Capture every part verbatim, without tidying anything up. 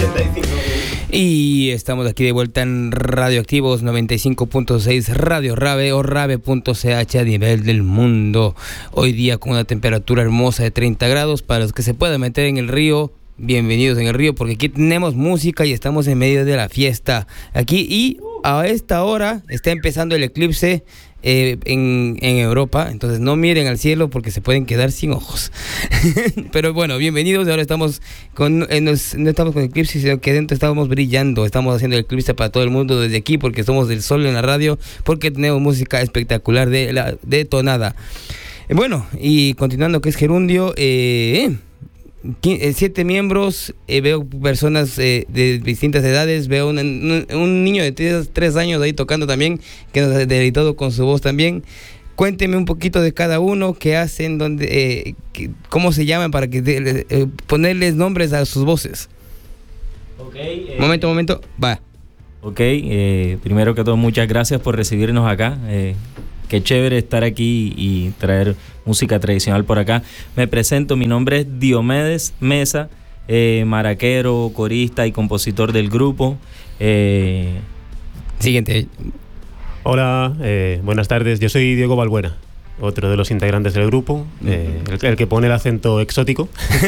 Y estamos aquí de vuelta en Radioactivos noventa y cinco punto seis Radio Rave o rave punto c h a nivel del mundo. Hoy día con una temperatura hermosa de treinta grados. Para los que se puedan meter en el río, bienvenidos en el río, porque aquí tenemos música y estamos en medio de la fiesta. Aquí y a esta hora está empezando el eclipse eh, en, en Europa, entonces no miren al cielo porque se pueden quedar sin ojos. Pero bueno, bienvenidos. Ahora estamos con eh, nos, no estamos con eclipse, sino que dentro estamos brillando. Estamos haciendo el eclipse para todo el mundo desde aquí, porque somos del sol en la radio, porque tenemos música espectacular de la de Tonada. Eh, bueno, y continuando, que es Gerundio, eh, siete miembros, eh, veo personas eh, de distintas edades, veo una, un, un niño de tres, tres años ahí tocando también, que nos ha deleitado con su voz también. Cuénteme un poquito de cada uno, qué hacen, dónde, eh, qué, cómo se llaman, para que de, eh, ponerles nombres a sus voces. Okay, eh, momento, momento, va. Ok, eh, primero que todo, muchas gracias por recibirnos acá. Eh, Qué chévere estar aquí y traer música tradicional por acá. Me presento, mi nombre es Diomedes Mesa, eh, maraquero, corista y compositor del grupo. Eh... Siguiente. Hola, eh, buenas tardes. Yo soy Diego Balbuena, otro de los integrantes del grupo, eh, el, el que pone el acento exótico.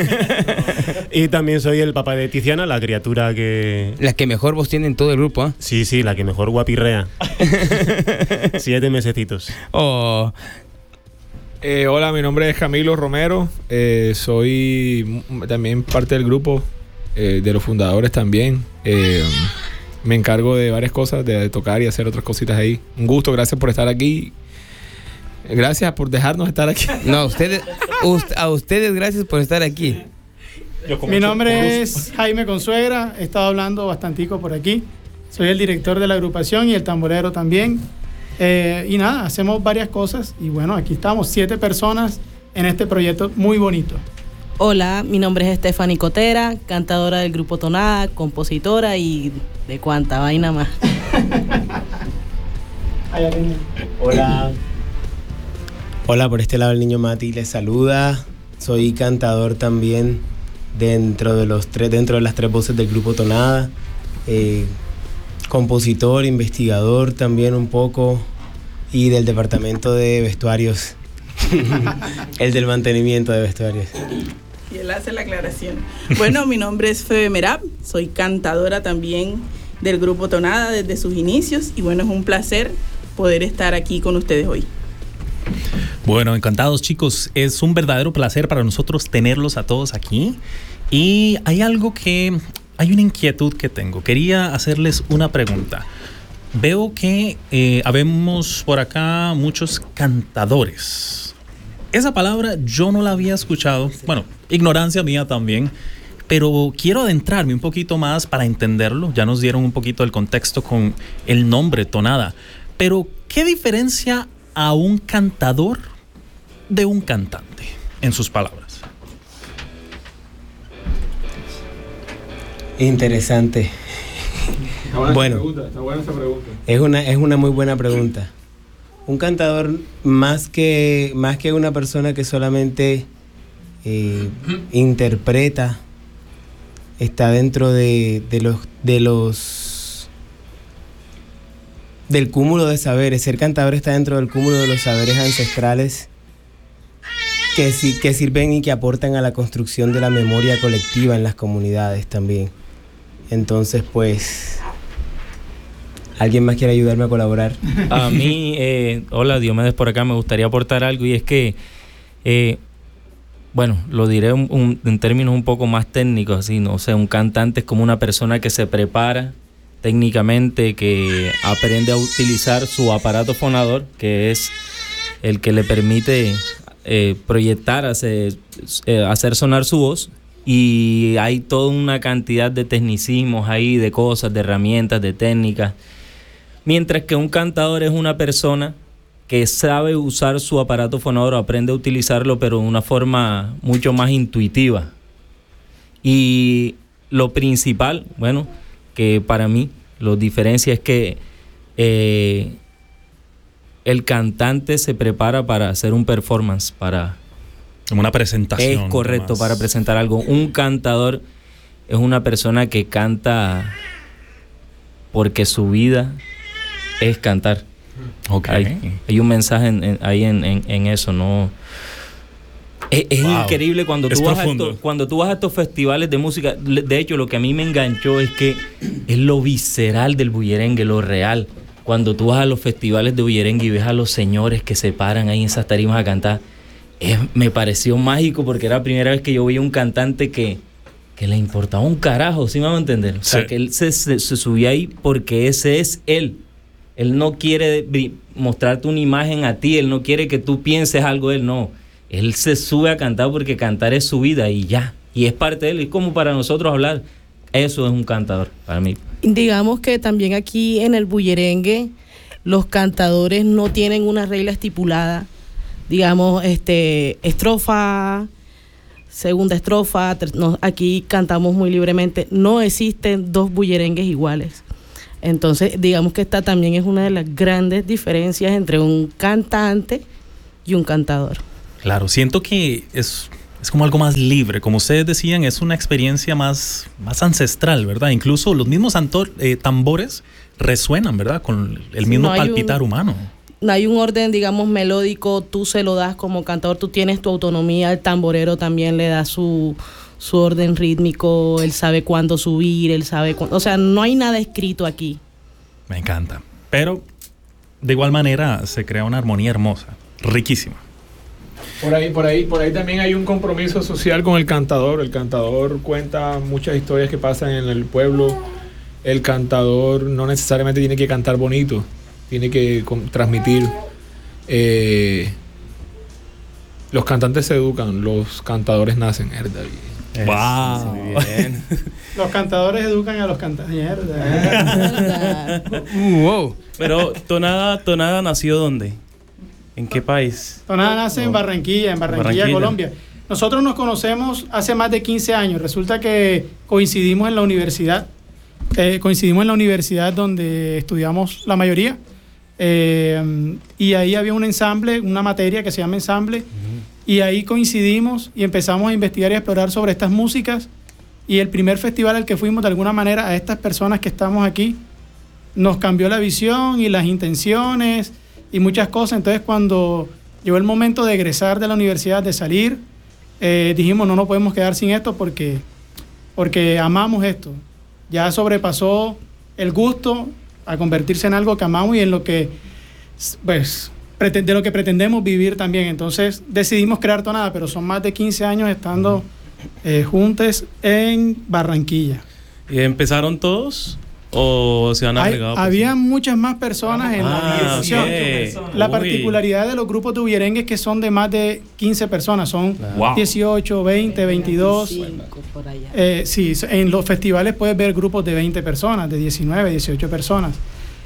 Y también soy el papá de Tiziana, la criatura que... La que mejor voz tiene en todo el grupo, ¿eh? Sí, sí, la que mejor guapirrea. Siete mesecitos. Oh. Eh, hola, mi nombre es Camilo Romero. Eh, soy también parte del grupo, eh, de los fundadores también. Eh, me encargo de varias cosas, de tocar y hacer otras cositas ahí. Un gusto, gracias por estar aquí. Gracias por dejarnos estar aquí. No, a ustedes, a ustedes gracias por estar aquí. Mi nombre es Jaime Consuegra, he estado hablando bastantico por aquí. Soy el director de la agrupación y el tamborero también. Eh, y nada, hacemos varias cosas y bueno, aquí estamos, siete personas en este proyecto muy bonito. Hola, mi nombre es Stephanie Cotera, cantadora del grupo Tonada, compositora y de cuánta vaina más. Hola. Hola, por este lado el niño Mati les saluda. Soy cantador también dentro de los tres, dentro de las tres voces del grupo Tonada. Eh, compositor, investigador también un poco, y del departamento de vestuarios. El del mantenimiento de vestuarios. Y él hace la aclaración. Bueno, mi nombre es Febe Merab, soy cantadora también del grupo Tonada desde sus inicios, y bueno, es un placer poder estar aquí con ustedes hoy. Bueno, encantados, chicos, es un verdadero placer para nosotros tenerlos a todos aquí. Y hay algo que, hay una inquietud que tengo. Quería hacerles una pregunta. Veo que eh, habemos por acá muchos cantadores. Esa palabra yo no la había escuchado. Bueno, ignorancia mía también. Pero quiero adentrarme un poquito más para entenderlo. Ya nos dieron un poquito el contexto con el nombre Tonada. Pero, ¿qué diferencia a un cantador de un cantante, en sus palabras? Interesante. Está buena bueno, esa pregunta, está buena esa pregunta. Es una, es una muy buena pregunta. Un cantador, más que, más que una persona que solamente eh, interpreta, está dentro de, de los de los del cúmulo de saberes. Ser cantador está dentro del cúmulo de los saberes ancestrales que, que sirven y que aportan a la construcción de la memoria colectiva en las comunidades también. Entonces, pues, ¿alguien más quiere ayudarme a colaborar? A mí, eh, hola, Diomedes por acá, me gustaría aportar algo, y es que, eh, bueno, lo diré un, un, en términos un poco más técnicos, así, ¿no? O sea, un cantante es como una persona que se prepara técnicamente, que aprende a utilizar su aparato fonador, que es el que le permite eh, proyectar, hacer, eh, hacer sonar su voz. Y hay toda una cantidad de tecnicismos ahí, de cosas, de herramientas, de técnicas. Mientras que un cantador es una persona que sabe usar su aparato fonador, aprende a utilizarlo, pero de una forma mucho más intuitiva. Y lo principal, bueno, que para mí lo diferencia es que eh, el cantante se prepara para hacer un performance, para... Como una presentación. Es correcto, para presentar algo. Un cantador es una persona que canta porque su vida es cantar. Okay. Hay, hay un mensaje en, en, ahí en, en, en eso, ¿no? Es, es wow. increíble cuando tú, vas a esto, cuando tú vas a estos festivales de música. De hecho, lo que a mí me enganchó es que es lo visceral del bullerengue, lo real. Cuando tú vas a los festivales de bullerengue y ves a los señores que se paran ahí en esas tarimas a cantar, es, me pareció mágico porque era la primera vez que yo veía un cantante que, que le importaba un carajo, ¿sí me van a entender? O sea, sí. que él se, se, se subía ahí porque ese es él. Él no quiere mostrarte una imagen a ti, él no quiere que tú pienses algo de él, no. Él se sube a cantar porque cantar es su vida y ya. Y es parte de él. Y como para nosotros hablar, eso es un cantador para mí. Digamos que también aquí en el bullerengue los cantadores no tienen una regla estipulada. Digamos, este, estrofa, segunda estrofa. No, aquí cantamos muy libremente. No existen dos bullerengues iguales. Entonces, digamos que esta también es una de las grandes diferencias entre un cantante y un cantador. Claro, siento que es, es como algo más libre, como ustedes decían, es una experiencia más, más ancestral, ¿verdad? Incluso los mismos antor, eh, tambores resuenan, ¿verdad? Con el mismo no palpitar un, humano. No hay un orden, digamos, melódico, tú se lo das como cantador, tú tienes tu autonomía, el tamborero también le da su, su orden rítmico, él sabe cuándo subir, él sabe cuándo, o sea, no hay nada escrito aquí. Me encanta, pero de igual manera se crea una armonía hermosa, riquísima. Por ahí, por ahí, por ahí también hay un compromiso social con el cantador. El cantador cuenta muchas historias que pasan en el pueblo. El cantador no necesariamente tiene que cantar bonito, tiene que con, transmitir. Eh, los cantantes se educan, los cantadores nacen, ¿verdad? Wow. Muy bien. Los cantadores educan a los cantadores. Wow. Pero Tonada, Tonada nació ¿dónde? ¿En qué país? Tonada nace en Barranquilla, en Barranquilla, Barranquilla, Colombia. Nosotros nos conocemos hace más de quince años. Resulta que coincidimos en la universidad. Eh, coincidimos en la universidad donde estudiamos la mayoría. Eh, y ahí había un ensamble, una materia que se llama ensamble. Uh-huh. Y ahí coincidimos y empezamos a investigar y a explorar sobre estas músicas. Y el primer festival al que fuimos, de alguna manera, a estas personas que estamos aquí, nos cambió la visión y las intenciones y muchas cosas. Entonces, cuando llegó el momento de egresar de la universidad, de salir, eh, dijimos, no nos podemos quedar sin esto porque, porque amamos esto. Ya sobrepasó el gusto a convertirse en algo que amamos y en lo que, pues, de lo que pretendemos vivir también. Entonces, decidimos crear Tonada, pero son más de quince años estando eh, juntos en Barranquilla. ¿Y empezaron todos? ¿O se han agregado? Había muchas más personas en ah, la organización. Okay. La particularidad de los grupos de bullerengue es que son de más de quince personas, son wow. dieciocho, veinte, veintidós. Eh, sí, en los festivales puedes ver grupos de veinte personas, de diecinueve, dieciocho personas.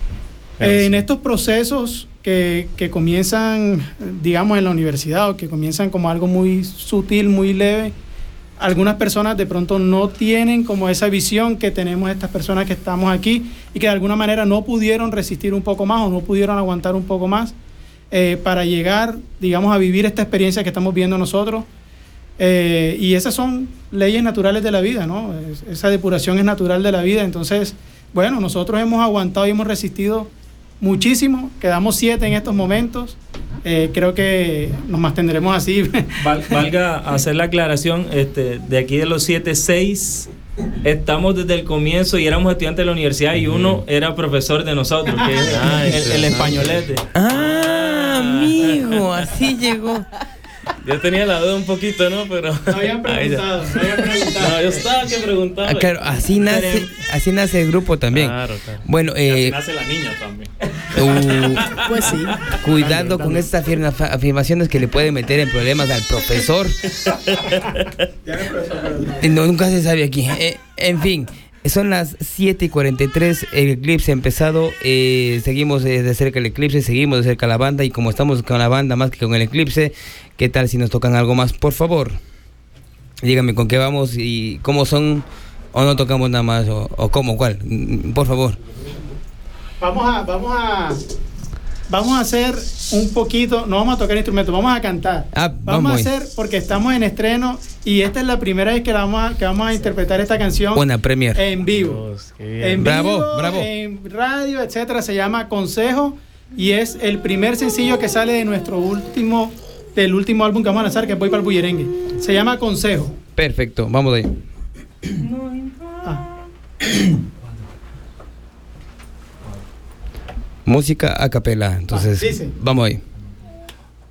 Eh, en estos procesos que, que comienzan, digamos, en la universidad, o que comienzan como algo muy sutil, muy leve, algunas personas de pronto no tienen como esa visión que tenemos estas personas que estamos aquí y que de alguna manera no pudieron resistir un poco más o no pudieron aguantar un poco más eh, para llegar, digamos, a vivir esta experiencia que estamos viendo nosotros. Eh, y esas son leyes naturales de la vida, ¿no? Es, esa depuración es natural de la vida. Entonces, bueno, nosotros hemos aguantado y hemos resistido muchísimo. Quedamos siete en estos momentos. Eh, creo que nos mantendremos así. Val, valga hacer la aclaración, este, de aquí de los siete, seis estamos desde el comienzo y éramos estudiantes de la universidad y uno era profesor de nosotros, que es ah, el, el españolete. Ah, amigo, así llegó. Yo tenía la duda un poquito, ¿no? Pero no habían preguntado, no habían preguntado. No, yo estaba que preguntaba. Ah, claro, así nace, así nace el grupo también. Claro, claro. Bueno, eh, así nace la niña también. Uh, pues sí. Cuidado con estas afirmaciones que le pueden meter en problemas al profesor. No, nunca se sabe aquí. Eh, en fin. Son las siete y cuarenta y tres, el eclipse ha empezado, eh, seguimos de cerca el eclipse, seguimos de cerca la banda y como estamos con la banda más que con el eclipse, ¿qué tal si nos tocan algo más? Por favor, díganme con qué vamos y cómo son, o no tocamos nada más, o, o cómo, cuál, por favor. Vamos a, vamos a, vamos a hacer un poquito, no vamos a tocar instrumentos, vamos a cantar. Ah, vamos, vamos a ahí. hacer, porque estamos en estreno y esta es la primera vez que, la vamos, a, que vamos a interpretar esta canción Buena premier. en vivo. Dios, qué bien. En Bravo, vivo, bravo. en radio, etcétera. Se llama Consejo y es el primer sencillo que sale de nuestro último, del último álbum que vamos a lanzar, que es Voy para el Bullerengue. Se llama Consejo. Perfecto, vamos de ahí. Ah. Música a capela, entonces Ah, dice. vamos ahí.